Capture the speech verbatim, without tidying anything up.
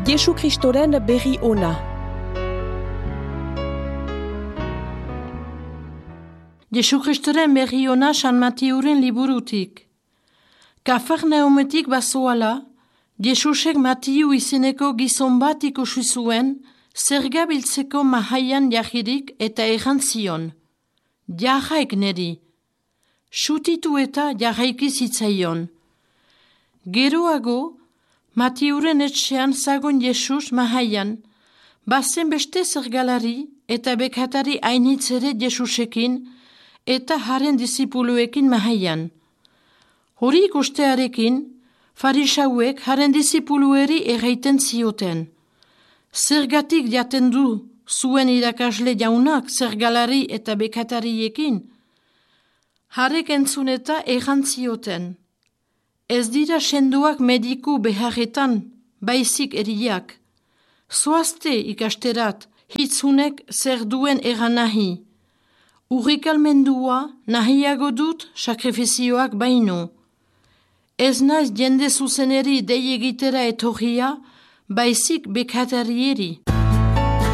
Jesu Kristoren berri ona. Jesu Kristoren berri ona San Matiuren liburutik. Kafarnaumetik bazoala, Jesusek Matiu izeneko gizon bat ikusi zuen, zerga biltzeko mahaian jahirik eta errantzion. Jarraik neri. Sutitu eta jarraiki zitzaion. Geroago, Matiuren etxean zagon Jesus mahaian, bazen beste zergalari eta bekatari ainitzere Jesusekin eta haren disipuluekin mahaian. Hori ikustearekin, farisauek haren disipulueri erraiten zioten. Zergatik jaten du zuen irakasle jaunak zergalari eta bekatariekin? Harek entzun eta errantzioten. Ez dira sendoak mediku beharretan, baizik eriak. Zoazte ikasterat, hitzunek zer duen eranahi. Urrikalmendua nahiago dut sakrifizioak baino. Ez naiz jende zuzeneri dei egitera etorria, baizik bekatarieri.